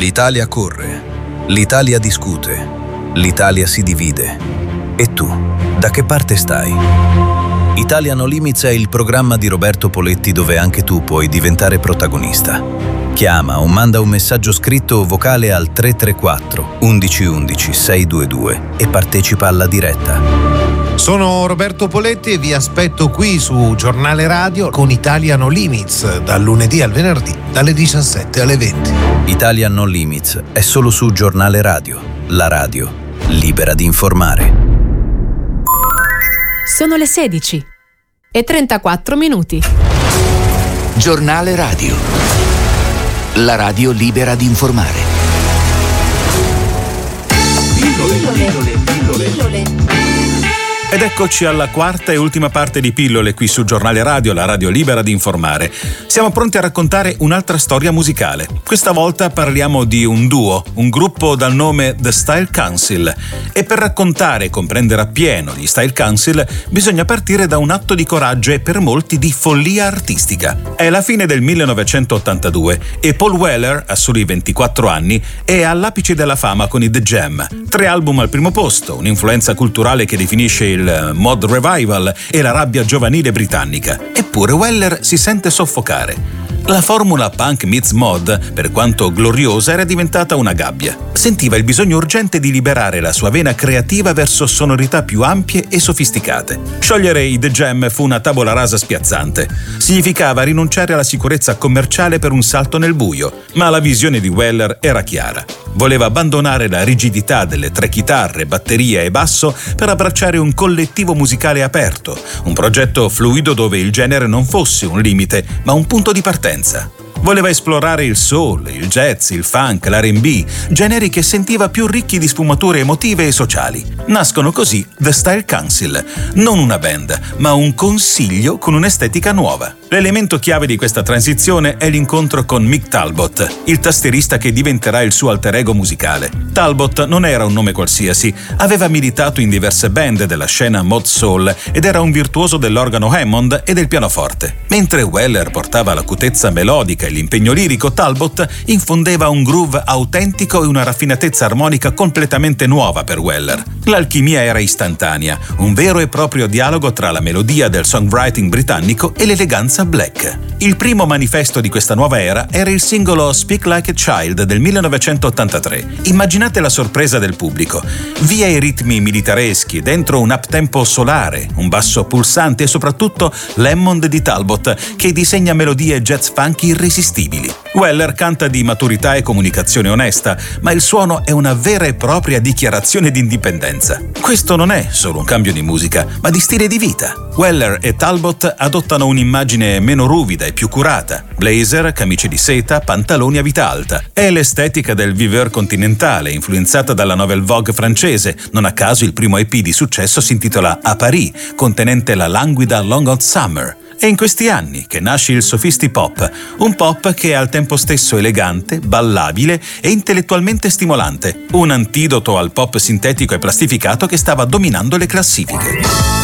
L'Italia corre, l'Italia discute, l'Italia si divide. E tu, da che parte stai? Italia No Limits è il programma di Roberto Poletti dove anche tu puoi diventare protagonista. Chiama o manda un messaggio scritto o vocale al 334 1111 622 e partecipa alla diretta. Sono Roberto Poletti e vi aspetto qui su Giornale Radio con Italia No Limits, dal lunedì al venerdì, dalle 17 alle 20. Italia No Limits è solo su Giornale Radio, la radio libera di informare. Sono le 16 e 34 minuti. Giornale Radio, la radio libera di informare. Pillole. Ed eccoci alla quarta e ultima parte di Pillole qui su Giornale Radio, la radio libera di informare. Siamo pronti a raccontare un'altra storia musicale. Questa volta parliamo di un duo, un gruppo dal nome The Style Council. E per raccontare e comprendere appieno gli Style Council bisogna partire da un atto di coraggio e per molti di follia artistica. È la fine del 1982 e Paul Weller, a soli 24 anni, è all'apice della fama con i The Jam. 3 album al primo posto, un'influenza culturale che definisce il mod revival e la rabbia giovanile britannica. Eppure Weller si sente soffocare. La formula punk meets mod, per quanto gloriosa, era diventata una gabbia. Sentiva il bisogno urgente di liberare la sua vena creativa verso sonorità più ampie e sofisticate. Sciogliere i The Jam fu una tavola rasa spiazzante. Significava rinunciare alla sicurezza commerciale per un salto nel buio, ma la visione di Weller era chiara. Voleva abbandonare la rigidità delle 3 chitarre, batteria e basso per abbracciare un collettivo musicale aperto, un progetto fluido dove il genere non fosse un limite, ma un punto di partenza. Voleva esplorare il soul, il jazz, il funk, l'R&B, generi che sentiva più ricchi di sfumature emotive e sociali. Nascono così The Style Council, non una band, ma un consiglio con un'estetica nuova. L'elemento chiave di questa transizione è l'incontro con Mick Talbot, il tastierista che diventerà il suo alter ego musicale. Talbot non era un nome qualsiasi, aveva militato in diverse band della scena mod soul ed era un virtuoso dell'organo Hammond e del pianoforte. Mentre Weller portava l'acutezza melodica e l'impegno lirico, Talbot infondeva un groove autentico e una raffinatezza armonica completamente nuova per Weller. L'alchimia era istantanea, un vero e proprio dialogo tra la melodia del songwriting britannico e l'eleganza black. Il primo manifesto di questa nuova era era il singolo Speak Like a Child del 1983. Immaginate la sorpresa del pubblico. Via i ritmi militareschi, dentro un uptempo solare, un basso pulsante e soprattutto l'Hammond di Talbot che disegna melodie jazz funky irresistibili. Weller canta di maturità e comunicazione onesta, ma il suono è una vera e propria dichiarazione di indipendenza. Questo non è solo un cambio di musica, ma di stile di vita. Weller e Talbot adottano un'immagine meno ruvida e più curata. Blazer, camicie di seta, pantaloni a vita alta. È l'estetica del viveur continentale, influenzata dalla Nouvelle Vogue francese. Non a caso il primo EP di successo si intitola A Paris, contenente la languida Long Hot Summer. È in questi anni che nasce il sofistipop, un pop che è al tempo stesso elegante, ballabile e intellettualmente stimolante, un antidoto al pop sintetico e plastificato che stava dominando le classifiche.